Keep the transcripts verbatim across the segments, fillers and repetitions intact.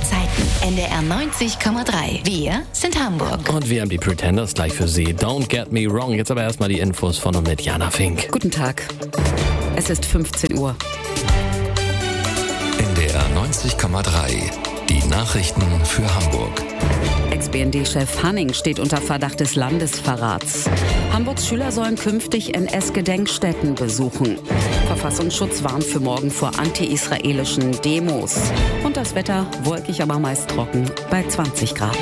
Zeiten. N D R neunzig Komma drei. Wir sind Hamburg. Und wir haben die Pretenders gleich für Sie. Don't get me wrong. Jetzt aber erstmal die Infos von und mit Jana Fink. Guten Tag. Es ist fünfzehn Uhr. N D R neunzig Komma drei. Die Nachrichten für Hamburg. Ex-B N D-Chef Hanning steht unter Verdacht des Landesverrats. Hamburgs Schüler sollen künftig N S-Gedenkstätten besuchen. Verfassungsschutz warnt für morgen vor anti-israelischen Demos. Und das Wetter wolkig, aber meist trocken bei zwanzig Grad.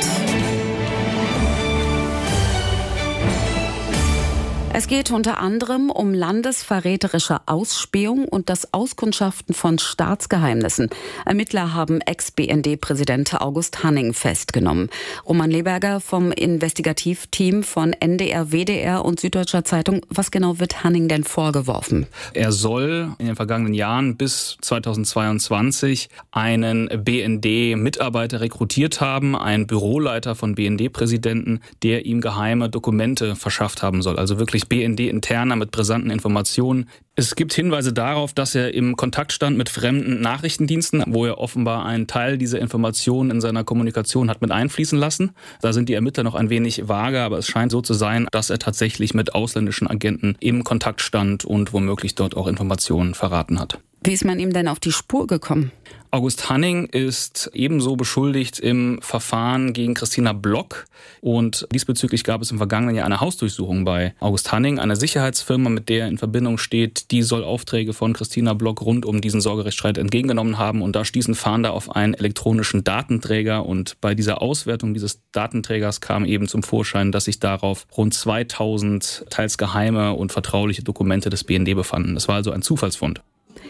Es geht unter anderem um landesverräterische Ausspähung und das Auskundschaften von Staatsgeheimnissen. Ermittler haben Ex-B N D-Präsident August Hanning festgenommen. Roman Leberger vom Investigativteam von N D R, W D R und Süddeutscher Zeitung. Was genau wird Hanning denn vorgeworfen? Er soll in den vergangenen Jahren bis zweitausendzweiundzwanzig einen B N D-Mitarbeiter rekrutiert haben, einen Büroleiter von B N D-Präsidenten, der ihm geheime Dokumente verschafft haben soll. Also wirklich B N D-interner mit brisanten Informationen. Es gibt Hinweise darauf, dass er im Kontakt stand mit fremden Nachrichtendiensten, wo er offenbar einen Teil dieser Informationen in seiner Kommunikation hat mit einfließen lassen. Da sind die Ermittler noch ein wenig vage, aber es scheint so zu sein, dass er tatsächlich mit ausländischen Agenten im Kontakt stand und womöglich dort auch Informationen verraten hat. Wie ist man ihm denn auf die Spur gekommen? August Hanning ist ebenso beschuldigt im Verfahren gegen Christina Block. Und diesbezüglich gab es im vergangenen Jahr eine Hausdurchsuchung bei August Hanning, eine Sicherheitsfirma, mit der er in Verbindung steht. Die soll Aufträge von Christina Block rund um diesen Sorgerechtsstreit entgegengenommen haben. Und da stießen Fahnder auf einen elektronischen Datenträger. Und bei dieser Auswertung dieses Datenträgers kam eben zum Vorschein, dass sich darauf rund zweitausend teils geheime und vertrauliche Dokumente des B N D befanden. Das war also ein Zufallsfund.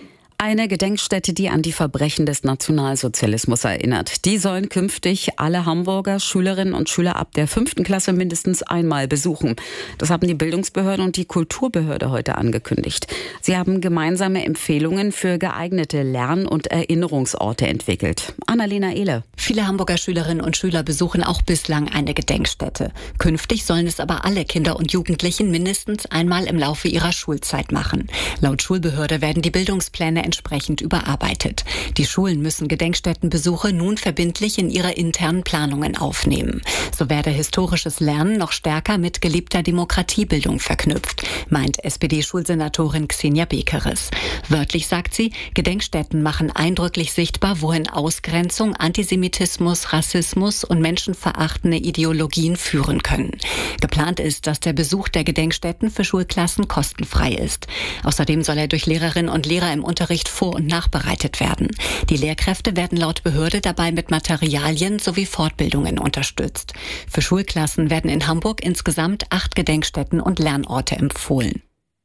Eine Gedenkstätte, die an die Verbrechen des Nationalsozialismus erinnert. Die sollen künftig alle Hamburger Schülerinnen und Schüler ab der fünften Klasse mindestens einmal besuchen. Das haben die Bildungsbehörde und die Kulturbehörde heute angekündigt. Sie haben gemeinsame Empfehlungen für geeignete Lern- und Erinnerungsorte entwickelt. Annalena Ehle. Viele Hamburger Schülerinnen und Schüler besuchen auch bislang eine Gedenkstätte. Künftig sollen es aber alle Kinder und Jugendlichen mindestens einmal im Laufe ihrer Schulzeit machen. Laut Schulbehörde werden die Bildungspläne entsprechend überarbeitet. Die Schulen müssen Gedenkstättenbesuche nun verbindlich in ihre internen Planungen aufnehmen. So werde historisches Lernen noch stärker mit gelebter Demokratiebildung verknüpft, meint S P D-Schulsenatorin Xenia Bekeres. Wörtlich sagt sie, Gedenkstätten machen eindrücklich sichtbar, wohin Ausgrenzung, Antisemitismus, Rassismus und menschenverachtende Ideologien führen können. Geplant ist, dass der Besuch der Gedenkstätten für Schulklassen kostenfrei ist. Außerdem soll er durch Lehrerinnen und Lehrer im Unterricht vor- und nachbereitet werden. Die Lehrkräfte werden laut Behörde dabei mit Materialien sowie Fortbildungen unterstützt. Für Schulklassen werden in Hamburg insgesamt acht Gedenkstätten und Lernorte empfohlen.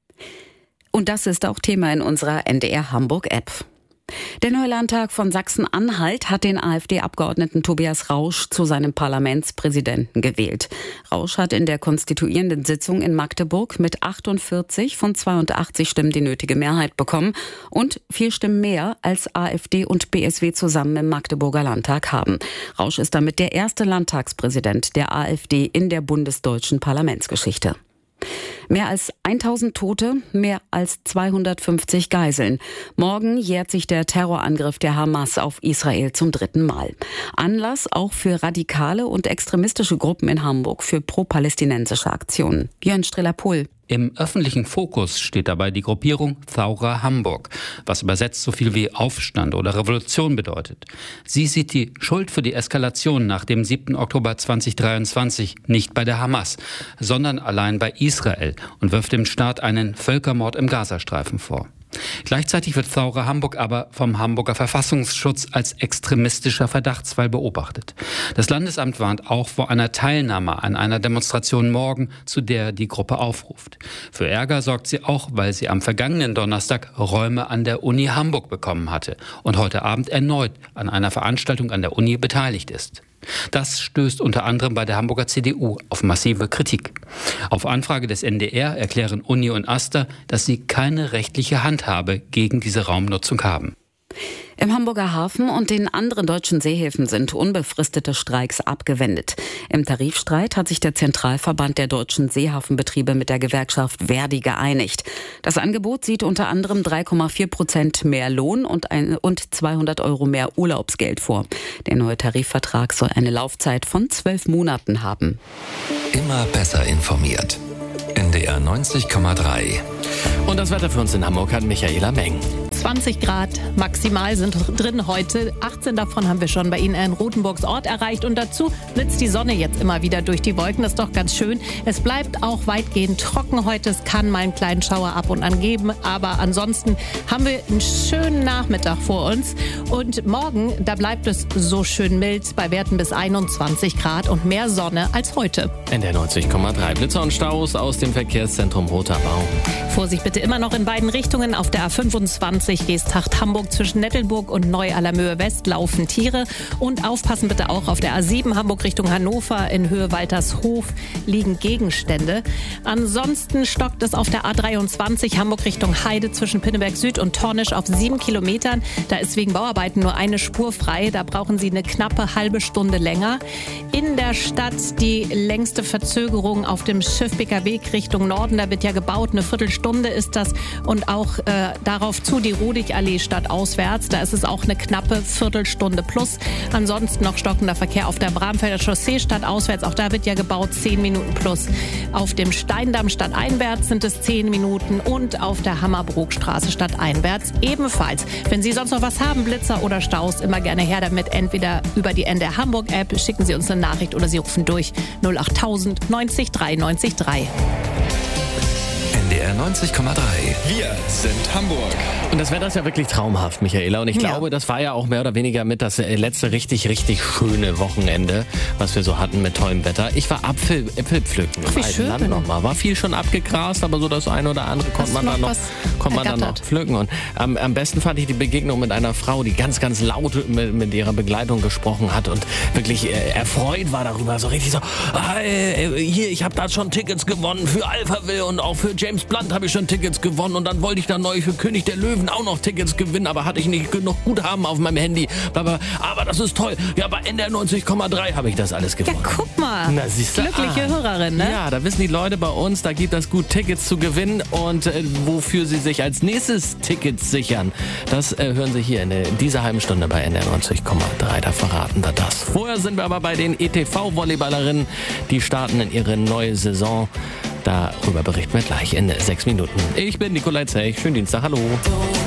Und das ist auch Thema in unserer N D R Hamburg-App. Der neue Landtag von Sachsen-Anhalt hat den AfD-Abgeordneten Tobias Rausch zu seinem Parlamentspräsidenten gewählt. Rausch hat in der konstituierenden Sitzung in Magdeburg mit achtundvierzig von zweiundachtzig Stimmen die nötige Mehrheit bekommen und vier Stimmen mehr als AfD und B S W zusammen im Magdeburger Landtag haben. Rausch ist damit der erste Landtagspräsident der AfD in der bundesdeutschen Parlamentsgeschichte. Mehr als tausend Tote, mehr als zweihundertfünfzig Geiseln. Morgen jährt sich der Terrorangriff der Hamas auf Israel zum dritten Mal. Anlass auch für radikale und extremistische Gruppen in Hamburg für pro-palästinensische Aktionen. Jörn Strela-Pohl. Im öffentlichen Fokus steht dabei die Gruppierung Thaura Hamburg, was übersetzt so viel wie Aufstand oder Revolution bedeutet. Sie sieht die Schuld für die Eskalation nach dem siebten Oktober zweitausenddreiundzwanzig nicht bei der Hamas, sondern allein bei Israel und wirft dem Staat einen Völkermord im Gazastreifen vor. Gleichzeitig wird Thaura Hamburg aber vom Hamburger Verfassungsschutz als extremistischer Verdachtsfall beobachtet. Das Landesamt warnt auch vor einer Teilnahme an einer Demonstration morgen, zu der die Gruppe aufruft. Für Ärger sorgt sie auch, weil sie am vergangenen Donnerstag Räume an der Uni Hamburg bekommen hatte und heute Abend erneut an einer Veranstaltung an der Uni beteiligt ist. Das stößt unter anderem bei der Hamburger C D U auf massive Kritik. Auf Anfrage des N D R erklären Uni und AStA, dass sie keine rechtliche Handhabe gegen diese Raumnutzung haben. Im Hamburger Hafen und den anderen deutschen Seehäfen sind unbefristete Streiks abgewendet. Im Tarifstreit hat sich der Zentralverband der deutschen Seehafenbetriebe mit der Gewerkschaft Verdi geeinigt. Das Angebot sieht unter anderem drei Komma vier Prozent mehr Lohn und, ein, und zweihundert Euro mehr Urlaubsgeld vor. Der neue Tarifvertrag soll eine Laufzeit von zwölf Monaten haben. Immer besser informiert. N D R neunzig Komma drei. Und das Wetter für uns in Hamburg hat Michaela Meng. zwanzig Grad maximal sind drin heute. achtzehn davon haben wir schon bei Ihnen in Rothenburgs Ort erreicht. Und dazu blitzt die Sonne jetzt immer wieder durch die Wolken. Das ist doch ganz schön. Es bleibt auch weitgehend trocken heute. Es kann mal einen kleinen Schauer ab und an geben. Aber ansonsten haben wir einen schönen Nachmittag vor uns. Und morgen, da bleibt es so schön mild bei Werten bis einundzwanzig Grad und mehr Sonne als heute. N D R neunzig Komma drei. Blitzer und Staus aus dem Verkehrszentrum Roter Baum. Vorsicht bitte immer noch in beiden Richtungen. Auf der A fünfundzwanzig Geesthacht-Hamburg zwischen Nettelburg und Neu-Allermöhe West laufen Tiere. Und aufpassen bitte auch auf der A sieben Hamburg Richtung Hannover in Höhe Waltershof liegen Gegenstände. Ansonsten stockt es auf der A dreiundzwanzig Hamburg Richtung Heide zwischen Pinneberg Süd und Tornisch auf sieben Kilometern. Da ist wegen Bauarbeiten nur eine Spur frei. Da brauchen Sie eine knappe halbe Stunde länger. In der Stadt die längste Verzögerung auf dem Schiffbeker Weg Richtung Norden. Da wird ja gebaut. Eine Viertelstunde ist das. Und auch äh, darauf zu die Rudigallee stadtauswärts. Da ist es auch eine knappe Viertelstunde plus. Ansonsten noch stockender Verkehr auf der Bramfelder Chaussee stadtauswärts. Auch da wird ja gebaut. zehn Minuten plus. Auf dem Steindamm stadteinwärts sind es zehn Minuten. Und auf der Hammerbrugstraße stadteinwärts ebenfalls. Wenn Sie sonst noch was haben, Blitzer oder Staus, immer gerne her damit. Entweder über die N D R Hamburg App, schicken Sie uns eine Nachricht oder Sie rufen durch null achttausend neunzig drei neunzig drei. N D R neunzig Komma drei. Wir sind Hamburg. Und das Wetter ist ja wirklich traumhaft, Michaela. Und ich Ja. glaube, das war ja auch mehr oder weniger mit das letzte richtig, richtig schöne Wochenende, was wir so hatten mit tollem Wetter. Ich war Apfel, Äpfel pflücken Ach, wie im alten schön. Land nochmal. War viel schon abgegrast, aber so das eine oder andere konnte Hast man du dann noch noch, was konnte man dann noch ergattert? pflücken. Und am, am besten fand ich die Begegnung mit einer Frau, die ganz, ganz laut mit, mit ihrer Begleitung gesprochen hat und wirklich äh, erfreut war darüber. So richtig so, ah, äh, hier, ich habe da schon Tickets gewonnen für Alphaville und auch für James Blunt habe ich schon Tickets gewonnen. Und dann wollte ich dann neu für König der Löwen auch noch Tickets gewinnen, aber hatte ich nicht genug Guthaben auf meinem Handy. Aber, aber das ist toll. Ja, bei N D R neunzig Komma drei habe ich das alles Ja, gewonnen. guck mal. Na, siehst du, Glückliche ah. Hörerin, ne? Ja, da wissen die Leute bei uns, da gibt es gut Tickets zu gewinnen und äh, wofür sie sich als nächstes Tickets sichern. Das äh, hören Sie hier in der, dieser halben Stunde bei N D R neunzig Komma drei. Da verraten wir das. Vorher sind wir aber bei den E T V-Volleyballerinnen. Die starten in ihre neue Saison. Darüber berichten wir gleich in sechs Minuten. Ich bin Nikolai Zech. Schönen Dienstag. Hallo.